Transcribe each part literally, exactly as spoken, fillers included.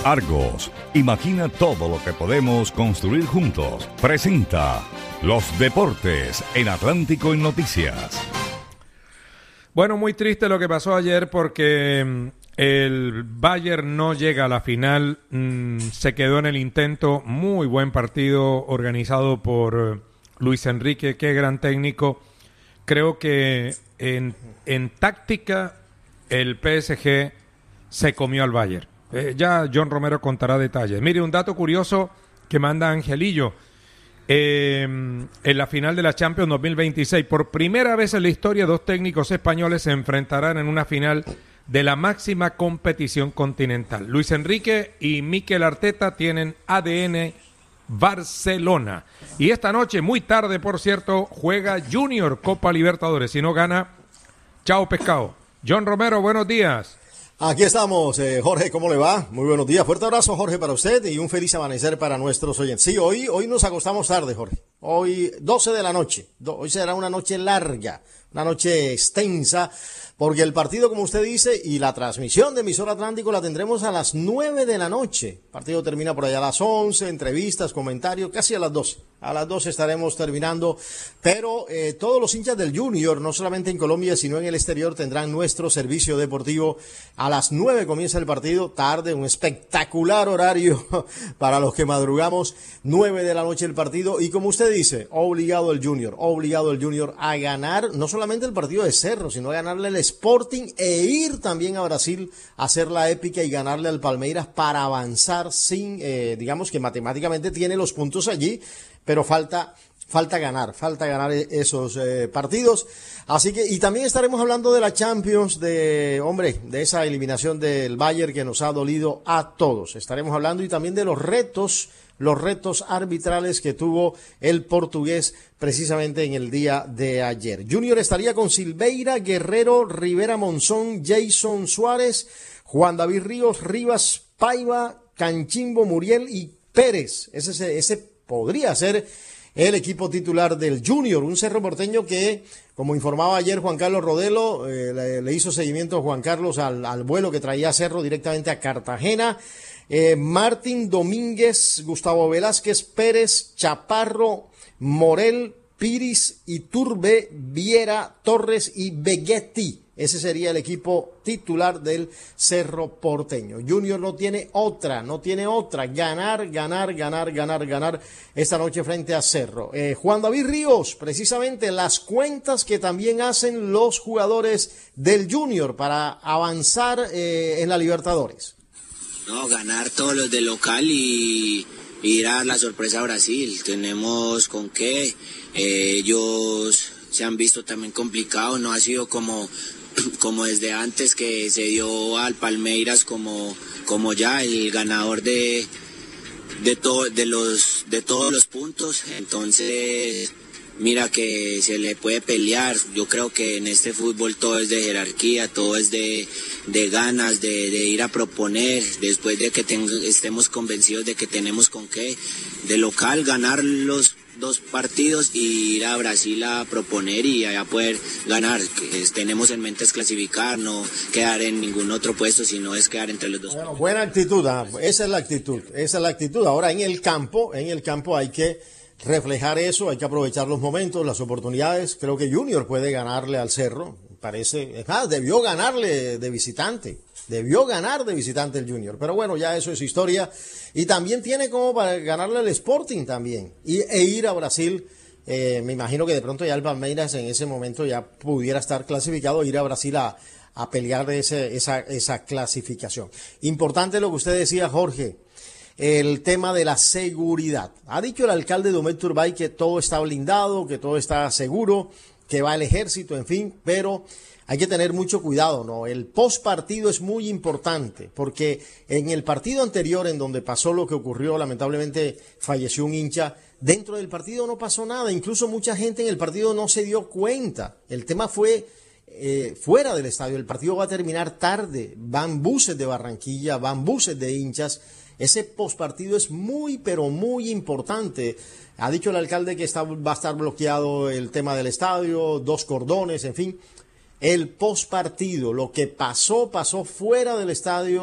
Argos, imagina todo lo que podemos construir juntos. Presenta los deportes en Atlántico en Noticias. Bueno, muy triste lo que pasó ayer porque el Bayern no llega a la final, mm, se quedó en el intento. Muy buen partido organizado por Luis Enrique, qué gran técnico. Creo que en, en táctica el P S G se comió al Bayern. Eh, ya John Romero contará detalles. Mire, un dato curioso que manda Angelillo. Eh, en la final de la Champions dos mil veintiséis, por primera vez en la historia, dos técnicos españoles se enfrentarán en una final de la máxima competición continental. Luis Enrique y Mikel Arteta tienen A D N Barcelona. Y esta noche, muy tarde, por cierto, juega Junior Copa Libertadores. Si no gana, chao pescado. John Romero, buenos días. Aquí estamos, eh, Jorge, ¿cómo le va? Muy buenos días, fuerte abrazo, Jorge, para usted y un feliz amanecer para nuestros oyentes. Sí, hoy, hoy nos acostamos tarde, Jorge, hoy doce de la noche, Do- hoy será una noche larga, una noche extensa, porque el partido, como usted dice, y la transmisión de Emisor Atlántico la tendremos a las nueve de la noche. El partido termina por allá a las once, entrevistas, comentarios, casi a las doce. A las doce estaremos terminando, pero eh, todos los hinchas del Junior, no solamente en Colombia, sino en el exterior, tendrán nuestro servicio deportivo. A las nueve comienza el partido, tarde, un espectacular horario para los que madrugamos, nueve de la noche el partido, y como usted dice, obligado el Junior, obligado el Junior a ganar, no solamente el partido de Cerro, sino a ganarle el Sporting e ir también a Brasil a hacer la épica y ganarle al Palmeiras para avanzar sin, eh, digamos que matemáticamente tiene los puntos allí, pero falta falta ganar, falta ganar esos eh, partidos. Así que, y también estaremos hablando de la Champions, de, hombre, de esa eliminación del Bayern que nos ha dolido a todos. Estaremos hablando y también de los retos, los retos arbitrales que tuvo el portugués precisamente en el día de ayer. Junior estaría con Silveira, Guerrero, Rivera Monzón, Jason Suárez, Juan David Ríos, Rivas, Paiva, Canchimbo, Muriel y Pérez. Ese, ese podría ser el equipo titular del Junior, un Cerro Porteño que, como informaba ayer Juan Carlos Rodelo, eh, le, le hizo seguimiento Juan Carlos al, al vuelo que traía Cerro directamente a Cartagena. Eh, Martín Domínguez, Gustavo Velázquez, Pérez, Chaparro, Morel, Piris, Iturbe, Viera, Torres y Vegetti. Ese sería el equipo titular del Cerro Porteño. Junior no tiene otra, no tiene otra. Ganar, ganar, ganar, ganar, ganar esta noche frente a Cerro. Eh, Juan David Ríos, precisamente las cuentas que también hacen los jugadores del Junior para avanzar eh, en la Libertadores. No, ganar todos los de local y ir a dar la sorpresa a Brasil. Tenemos con qué. Eh, ellos se han visto también complicados, no ha sido como... como desde antes que se dio al Palmeiras como como ya el ganador de de todo de los de todos los puntos. Entonces mira que se le puede pelear. Yo creo que en este fútbol todo es de jerarquía, todo es de de ganas de, de ir a proponer, después de que ten, estemos convencidos de que tenemos con qué, de local ganar los dos partidos y ir a Brasil a proponer y allá poder ganar. Que es, tenemos en mente es clasificar, no quedar en ningún otro puesto, sino es quedar entre los dos. Bueno, buena actitud, ¿eh? Esa es la actitud, esa es la actitud. Ahora en el campo, en el campo hay que reflejar eso, hay que aprovechar los momentos, las oportunidades. Creo que Junior puede ganarle al Cerro, parece, ah, debió ganarle de visitante. Debió ganar de visitante el Junior, pero bueno, ya eso es historia. Y también tiene como para ganarle al Sporting también. Y, e ir a Brasil, eh, me imagino que de pronto ya el Palmeiras en ese momento ya pudiera estar clasificado, ir a Brasil a, a pelear ese, esa, esa clasificación. Importante lo que usted decía, Jorge, el tema de la seguridad. Ha dicho el alcalde de Domet Turbay que todo está blindado, que todo está seguro, que va el ejército, en fin, pero hay que tener mucho cuidado, ¿no? El post partido es muy importante, porque en el partido anterior, en donde pasó lo que ocurrió, lamentablemente falleció un hincha, dentro del partido no pasó nada, incluso mucha gente en el partido no se dio cuenta. El tema fue eh, fuera del estadio, el partido va a terminar tarde, van buses de Barranquilla, van buses de hinchas. Ese postpartido es muy, pero muy importante. Ha dicho el alcalde que está, va a estar bloqueado el tema del estadio, dos cordones, en fin. El postpartido, lo que pasó, pasó fuera del estadio,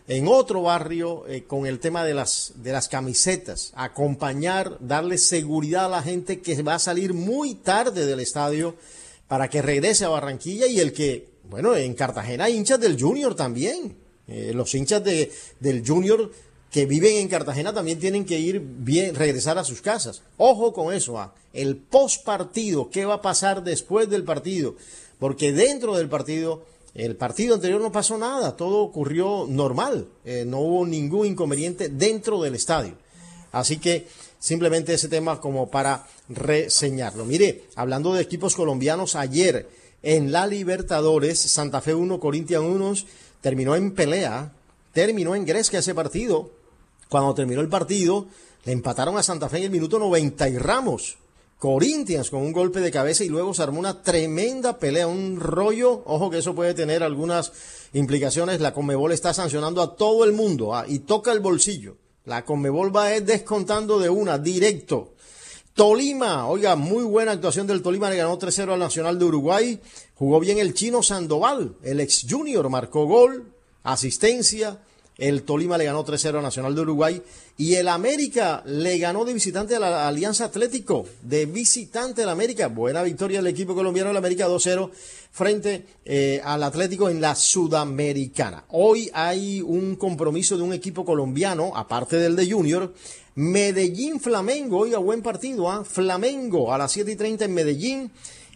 en otro barrio eh, con el tema de las, de las camisetas, acompañar, darle seguridad a la gente que va a salir muy tarde del estadio para que regrese a Barranquilla, y el que, bueno, en Cartagena hay hinchas del Junior también, eh, los hinchas de, del Junior que viven en Cartagena también tienen que ir bien, regresar a sus casas. Ojo con eso, ¿ah? El post partido, ¿qué va a pasar después del partido? Porque dentro del partido, el partido anterior no pasó nada, todo ocurrió normal, eh, no hubo ningún inconveniente dentro del estadio. Así que simplemente ese tema como para reseñarlo. Mire, hablando de equipos colombianos, ayer en la Libertadores, Santa Fe uno, Corinthians uno, terminó en pelea, terminó en gresca ese partido. Cuando terminó el partido, le empataron a Santa Fe en el minuto noventa y Ramos. Corinthians con un golpe de cabeza y luego se armó una tremenda pelea, un rollo. Ojo que eso puede tener algunas implicaciones. La Conmebol está sancionando a todo el mundo, ¿ah? Y toca el bolsillo. La Conmebol va descontando de una, directo. Tolima, oiga, muy buena actuación del Tolima, le ganó tres cero al Nacional de Uruguay. Jugó bien el chino Sandoval, el ex Junior, marcó gol, asistencia. El Tolima le ganó tres cero a Nacional de Uruguay, y el América le ganó de visitante a la Alianza Atlético, de visitante al América. Buena victoria del equipo colombiano del América, dos cero frente eh, al Atlético en la Sudamericana. Hoy hay un compromiso de un equipo colombiano, aparte del de Junior, Medellín Flamengo, oiga, buen partido, ¿ah? ¿eh? Flamengo a las siete y treinta en Medellín.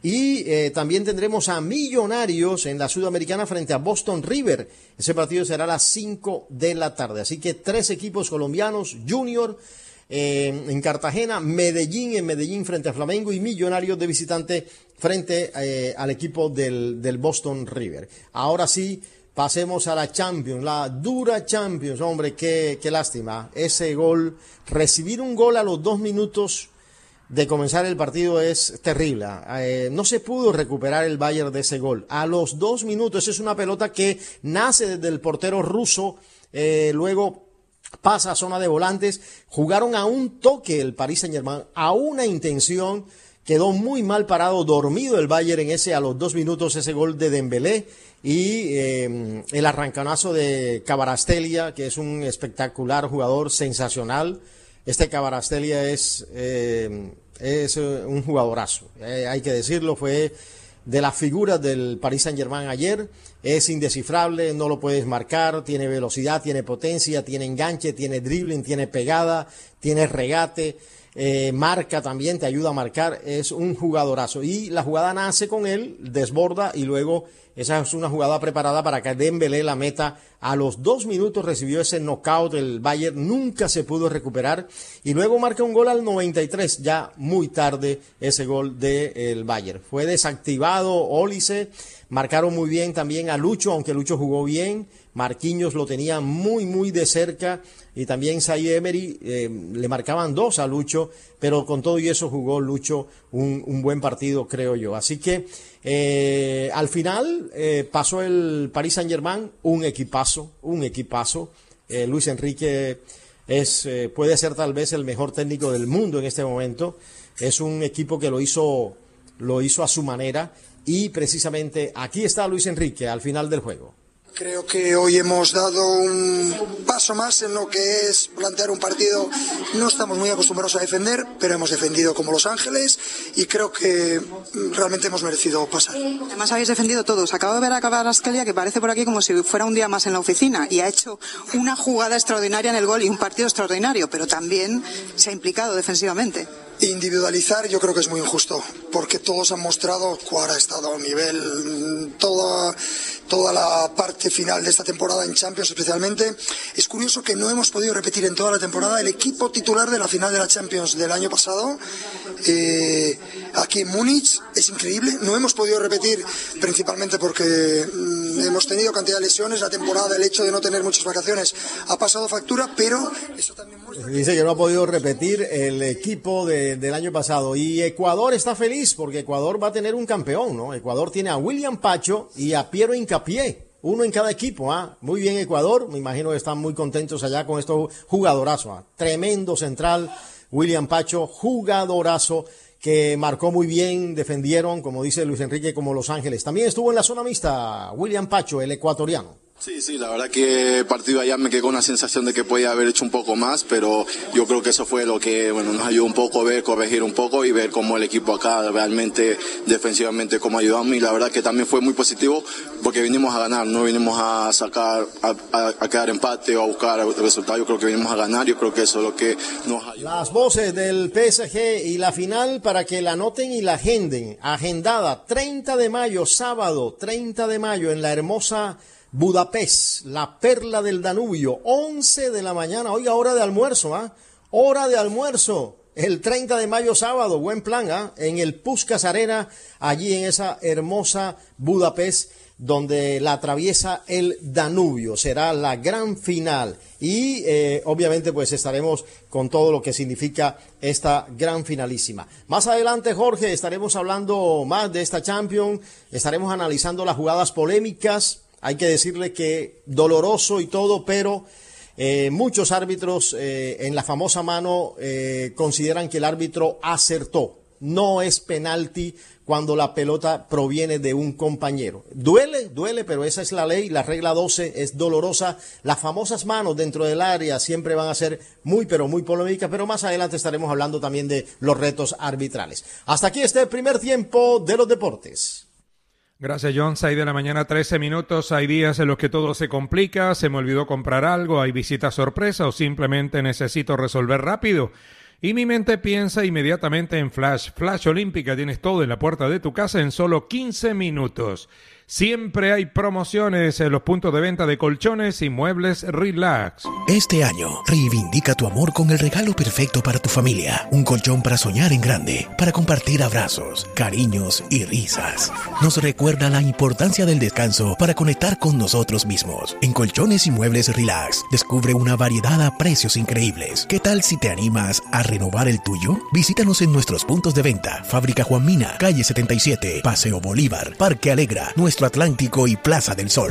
Y eh, también tendremos a Millonarios en la Sudamericana frente a Boston River. Ese partido será a las cinco de la tarde. Así que tres equipos colombianos, Junior eh, en Cartagena, Medellín en Medellín frente a Flamengo y Millonarios de visitante frente eh, al equipo del, del Boston River. Ahora sí, pasemos a la Champions, la dura Champions. Hombre, qué, qué lástima. Ese gol, recibir un gol a los dos minutos de comenzar el partido es terrible. Eh, no se pudo recuperar el Bayern de ese gol. A los dos minutos, es una pelota que nace desde el portero ruso, eh, luego pasa a zona de volantes. Jugaron a un toque el Paris Saint-Germain, a una intención. Quedó muy mal parado, dormido el Bayern en ese, a los dos minutos, ese gol de Dembélé. Y eh, el arrancanazo de Kvaratskhelia, que es un espectacular jugador, sensacional. Este Kvaratskhelia es, eh, es un jugadorazo, eh, hay que decirlo, fue de las figuras del Paris Saint-Germain ayer, es indescifrable, no lo puedes marcar, tiene velocidad, tiene potencia, tiene enganche, tiene dribbling, tiene pegada, tiene regate, eh, marca también, te ayuda a marcar, es un jugadorazo. Y la jugada nace con él, desborda y luego esa es una jugada preparada para que Dembélé la meta. A los dos minutos recibió ese knockout del Bayern, nunca se pudo recuperar y luego marca un gol al noventa y tres, ya muy tarde ese gol del Bayern. Fue desactivado Olise, marcaron muy bien también a Lucho, aunque Lucho jugó bien. Marquinhos lo tenía muy muy de cerca y también Zaire Emery, eh, le marcaban dos a Lucho, pero con todo y eso jugó Lucho un, un buen partido, creo yo. Así que eh, al final eh, pasó el Paris Saint-Germain, un equipazo, un equipazo. Eh, Luis Enrique es eh, puede ser tal vez el mejor técnico del mundo en este momento. Es un equipo que lo hizo, lo hizo a su manera y precisamente aquí está Luis Enrique al final del juego. Creo que hoy hemos dado un paso más en lo que es plantear un partido. No estamos muy acostumbrados a defender, pero hemos defendido como Los Ángeles y creo que realmente hemos merecido pasar. Además habéis defendido todos. Acabo de ver a Kvaratskhelia, que parece por aquí como si fuera un día más en la oficina, y ha hecho una jugada extraordinaria en el gol y un partido extraordinario, pero también se ha implicado defensivamente. Individualizar yo creo que es muy injusto, porque todos han mostrado cuál ha estado a nivel, toda, toda la parte final de esta temporada en Champions especialmente. Es curioso que no hemos podido repetir en toda la temporada el equipo titular de la final de la Champions del año pasado, eh, aquí en Múnich. Es increíble, no hemos podido repetir principalmente porque mm, hemos tenido cantidad de lesiones, la temporada, el hecho de no tener muchas vacaciones ha pasado factura, pero eso también muestra... Dice que no ha podido repetir el equipo de del año pasado. Y Ecuador está feliz porque Ecuador va a tener un campeón, ¿no? Ecuador tiene a William Pacho y a Piero Hincapié, uno en cada equipo, ¿ah? Muy bien Ecuador, me imagino que están muy contentos allá con estos jugadorazos, ¿ah? Tremendo central, William Pacho, jugadorazo, que marcó muy bien, defendieron, como dice Luis Enrique, como Los Ángeles. También estuvo en la zona mixta William Pacho, el ecuatoriano. Sí, sí, la verdad que el partido allá me quedó con una sensación de que podía haber hecho un poco más, pero yo creo que eso fue lo que bueno, nos ayudó un poco a ver, corregir un poco y ver cómo el equipo acá realmente defensivamente cómo ayudamos, y la verdad que también fue muy positivo porque vinimos a ganar, no vinimos a sacar, a, a, a quedar empate o a buscar el resultado. Yo creo que vinimos a ganar, yo creo que eso es lo que nos ayudó. Las voces del P S G y la final para que la anoten y la agenden, agendada treinta de mayo, sábado treinta de mayo en la hermosa Budapest, la perla del Danubio, once de la mañana, oiga, hora de almuerzo, ¿ah? ¿eh? Hora de almuerzo, el treinta de mayo sábado, buen plan, ¿ah? ¿eh? En el Puskás Arena, allí en esa hermosa Budapest, donde la atraviesa el Danubio, será la gran final y eh, obviamente pues estaremos con todo lo que significa esta gran finalísima. Más adelante, Jorge, estaremos hablando más de esta Champions, estaremos analizando las jugadas polémicas. Hay que decirle que doloroso y todo, pero eh, muchos árbitros eh, en la famosa mano eh, consideran que el árbitro acertó. No es penalti cuando la pelota proviene de un compañero. Duele, duele, pero esa es la ley. La regla doce es dolorosa. Las famosas manos dentro del área siempre van a ser muy, pero muy polémicas, pero más adelante estaremos hablando también de los retos arbitrales. Hasta aquí este primer tiempo de los deportes. Gracias, John. seis de la mañana, trece minutos. Hay días en los que todo se complica, se me olvidó comprar algo, hay visita sorpresa o simplemente necesito resolver rápido. Y mi mente piensa inmediatamente en Flash. Flash Olímpica, tienes todo en la puerta de tu casa en solo quince minutos. Siempre hay promociones en los puntos de venta de colchones y muebles Relax. Este año, reivindica tu amor con el regalo perfecto para tu familia. Un colchón para soñar en grande, para compartir abrazos, cariños y risas. Nos recuerda la importancia del descanso para conectar con nosotros mismos. En Colchones y Muebles Relax, descubre una variedad a precios increíbles. ¿Qué tal si te animas a renovar el tuyo? Visítanos en nuestros puntos de venta. Fábrica Juan Mina, calle setenta y siete, Paseo Bolívar, Parque Alegra, nuestro Atlántico y Plaza del Sol.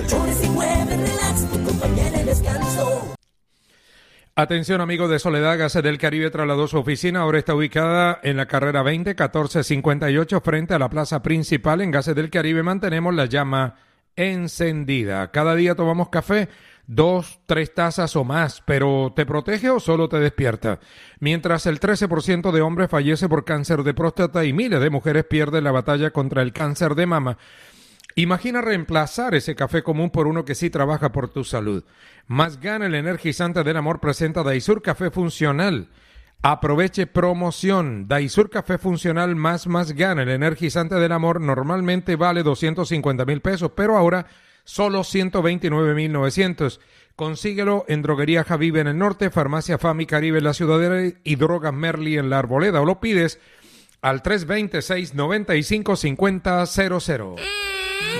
Atención, amigos de Soledad, Gas del Caribe trasladó su oficina, ahora está ubicada en la carrera veinte, catorce cincuenta y ocho, frente a la plaza principal. En Gases del Caribe mantenemos la llama encendida. Cada día tomamos café, dos, tres tazas o más, pero ¿te protege o solo te despierta? Mientras el trece por ciento de hombres fallece por cáncer de próstata y miles de mujeres pierden la batalla contra el cáncer de mama, imagina reemplazar ese café común por uno que sí trabaja por tu salud. Más Gana, el energizante del amor, presenta Daisur Café Funcional. Aproveche promoción. Daisur Café Funcional más Más Gana, el energizante del amor, normalmente vale doscientos cincuenta mil pesos, pero ahora solo ciento veintinueve mil novecientos. Consíguelo en Droguería Javive en el norte, Farmacia Fami Caribe en la Ciudadela y Drogas Merli en la Arboleda, o lo pides al tres dos cero, seis nueve cinco, cinco cero cero cero.